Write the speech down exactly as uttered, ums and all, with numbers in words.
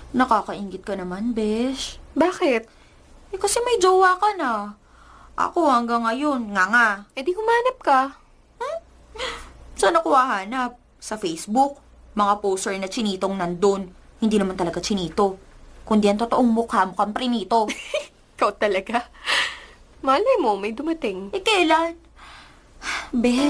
Nakakaingit ka naman, besh. Bakit? Eh, kasi may jowa ka na. Ako hanggang ngayon, nga nga. Eh di humanap ka. Saan ako hahanap? Sa Facebook? Mga poster na chinitong nandun. Hindi naman talaga chinito. Kundi ang totoong mukha, mukhang prinito. Ikaw talaga. Malay mo, may dumating. Eh, kailan? Besh.